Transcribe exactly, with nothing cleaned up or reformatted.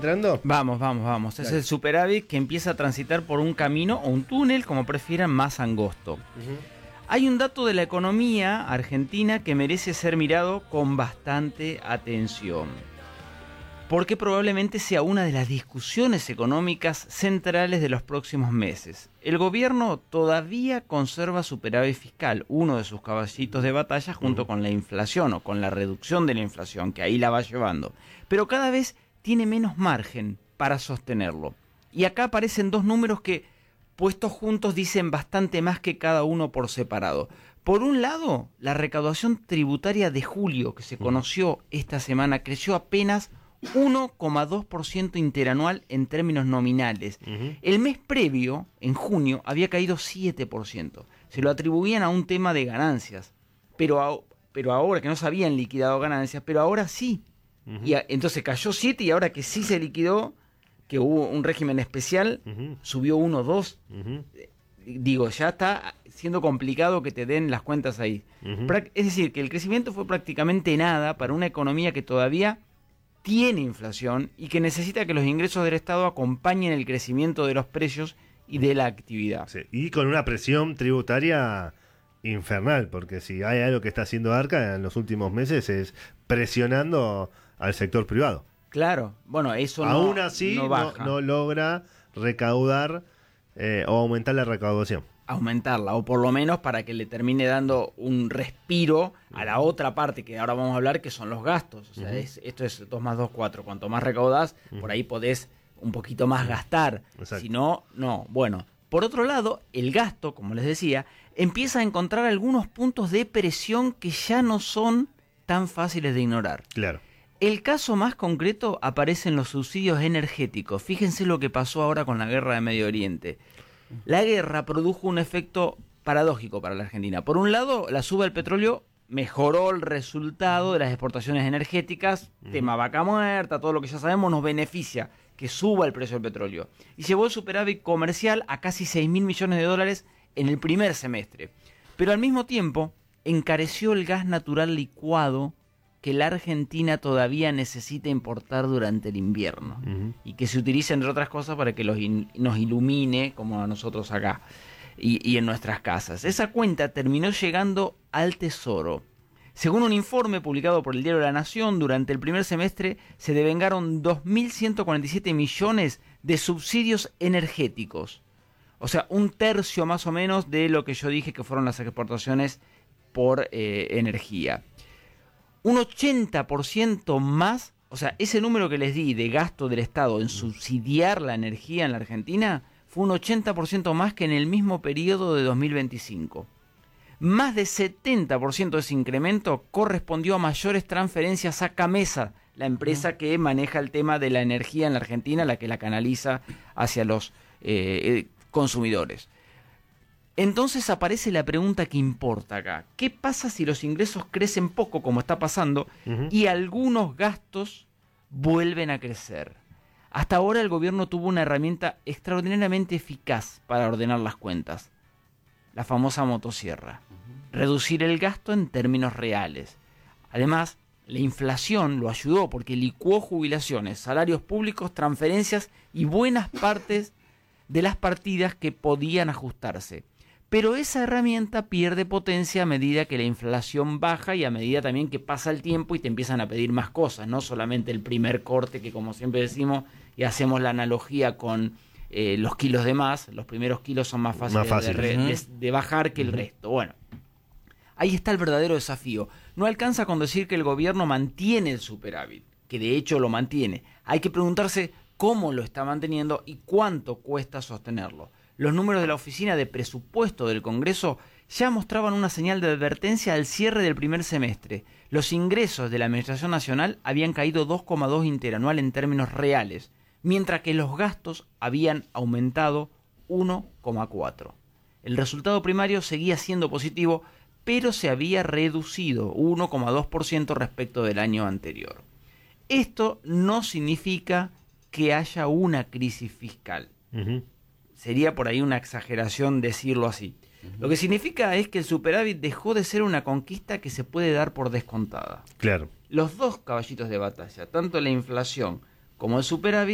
entrando? Vamos, vamos, vamos. Es Dale. el superávit que empieza a transitar por un camino o un túnel, como prefieran, más angosto. Uh-huh. Hay un dato de la economía argentina que merece ser mirado con bastante atención, porque probablemente sea una de las discusiones económicas centrales de los próximos meses. El gobierno todavía conserva superávit fiscal, uno de sus caballitos de batalla, junto uh-huh. con la inflación o con la reducción de la inflación, que ahí la va llevando. Pero cada vez tiene menos margen para sostenerlo. Y acá aparecen dos números que, puestos juntos, dicen bastante más que cada uno por separado. Por un lado, la recaudación tributaria de julio, que se conoció esta semana, creció apenas uno coma dos por ciento interanual en términos nominales. Uh-huh. El mes previo, en junio, había caído siete por ciento. Se lo atribuían a un tema de ganancias, pero, a, pero ahora que no se habían liquidado ganancias, pero ahora sí. Uh-huh. Y a, entonces cayó siete y ahora que sí se liquidó, que hubo un régimen especial, uh-huh. subió uno coma dos. Uh-huh. Digo, ya está siendo complicado que te den las cuentas ahí. Uh-huh. Es decir, que el crecimiento fue prácticamente nada para una economía que todavía tiene inflación y que necesita que los ingresos del Estado acompañen el crecimiento de los precios y de la actividad. Sí, y con una presión tributaria infernal, porque si hay algo que está haciendo Arca en los últimos meses es presionando al sector privado. Claro, bueno, eso no, aún así no, baja. no, no logra recaudar eh, o aumentar la recaudación. Aumentarla, o por lo menos para que le termine dando un respiro a la otra parte que ahora vamos a hablar, que son los gastos. O sea, uh-huh. es, esto es dos más dos, cuatro. Cuanto más recaudás, uh-huh. por ahí podés un poquito más gastar. Exacto. Si no, no. Bueno, por otro lado, el gasto, como les decía, empieza a encontrar algunos puntos de presión que ya no son tan fáciles de ignorar. Claro. El caso más concreto aparece en los subsidios energéticos. Fíjense lo que pasó ahora con la guerra de Medio Oriente. La guerra produjo un efecto paradójico para la Argentina. Por un lado, la suba del petróleo mejoró el resultado de las exportaciones energéticas, uh-huh. tema vaca muerta, todo lo que ya sabemos nos beneficia que suba el precio del petróleo. Y llevó el superávit comercial a casi seis mil millones de dólares en el primer semestre. Pero al mismo tiempo, encareció el gas natural licuado que la Argentina todavía necesita importar durante el invierno uh-huh. y que se utiliza, entre otras cosas, para que los in- nos ilumine, como a nosotros acá y, y en nuestras casas. Esa cuenta terminó llegando al Tesoro. Según un informe publicado por el diario La Nación, durante el primer semestre se devengaron dos mil ciento cuarenta y siete millones de subsidios energéticos. O sea, un tercio más o menos de lo que yo dije que fueron las exportaciones por eh, energía. Un ochenta por ciento más, o sea, ese número que les di de gasto del Estado en subsidiar la energía en la Argentina fue un ochenta por ciento más que en el mismo periodo de dos mil veinticinco. Más de setenta por ciento de ese incremento correspondió a mayores transferencias a Camesa, la empresa que maneja el tema de la energía en la Argentina, la que la canaliza hacia los eh, consumidores. Entonces aparece la pregunta que importa acá. ¿Qué pasa si los ingresos crecen poco, como está pasando, uh-huh. y algunos gastos vuelven a crecer? Hasta ahora el gobierno tuvo una herramienta extraordinariamente eficaz para ordenar las cuentas. La famosa motosierra. Uh-huh. Reducir el gasto en términos reales. Además, la inflación lo ayudó porque licuó jubilaciones, salarios públicos, transferencias y buenas partes de las partidas que podían ajustarse. Pero esa herramienta pierde potencia a medida que la inflación baja y a medida también que pasa el tiempo y te empiezan a pedir más cosas, no solamente el primer corte que, como siempre decimos, y hacemos la analogía con eh, los kilos de más, los primeros kilos son más fáciles, más fáciles. De, re, uh-huh. de, de bajar que el uh-huh. resto. Bueno, ahí está el verdadero desafío. No alcanza con decir que el gobierno mantiene el superávit, que de hecho lo mantiene. Hay que preguntarse cómo lo está manteniendo y cuánto cuesta sostenerlo. Los números de la Oficina de Presupuesto del Congreso ya mostraban una señal de advertencia al cierre del primer semestre. Los ingresos de la Administración Nacional habían caído dos coma dos interanual en términos reales, mientras que los gastos habían aumentado uno coma cuatro. El resultado primario seguía siendo positivo, pero se había reducido uno coma dos por ciento respecto del año anterior. Esto no significa que haya una crisis fiscal. Uh-huh. Sería por ahí una exageración decirlo así. Uh-huh. Lo que significa es que el superávit dejó de ser una conquista que se puede dar por descontada. Claro. Los dos caballitos de batalla, tanto la inflación como el superávit,